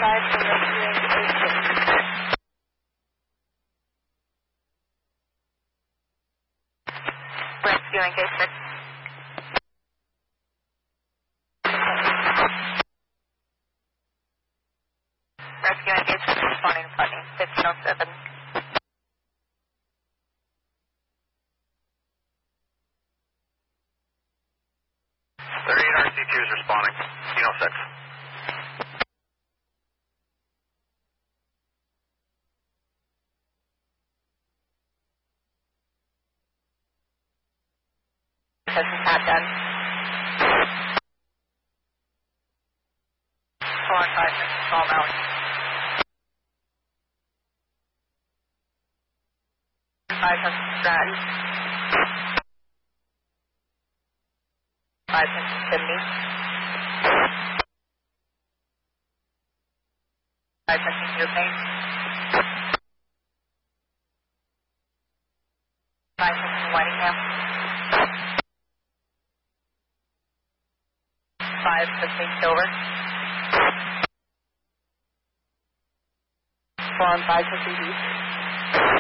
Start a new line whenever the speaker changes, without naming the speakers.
5 from rescuing 86. Rescuing 86. Rescuing 86 responding to funding 1507.
38 RC2 is responding, 1506.
This is not done. 415, Small Mountain. 5 from Stratton. 5 from 70. 5 from European. 5 from Whitingham. 5 from St. Silver. 4 and 5 from East.